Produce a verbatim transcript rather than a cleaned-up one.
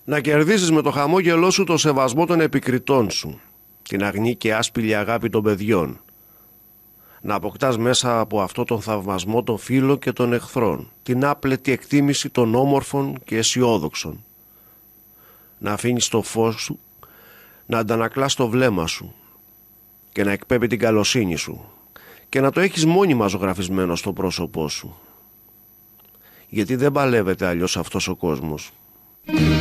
Να κερδίσεις με το χαμόγελό σου το σεβασμό των επικριτών σου, την αγνή και άσπηλη αγάπη των παιδιών. Να αποκτάς μέσα από αυτό τον θαυμασμό των φίλων και των εχθρών, την άπλετη εκτίμηση των όμορφων και αισιόδοξων. Να αφήνεις το φως σου να αντανακλάς το βλέμμα σου και να εκπέμπει την καλοσύνη σου και να το έχεις μόνιμα ζωγραφισμένο στο πρόσωπό σου. Γιατί δεν παλεύεται αλλιώς αυτός ο κόσμος.